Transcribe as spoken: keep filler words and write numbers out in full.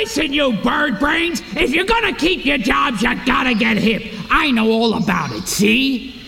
Listen, you bird brains, if you're gonna keep your jobs, you gotta get hip. I know all about it, see?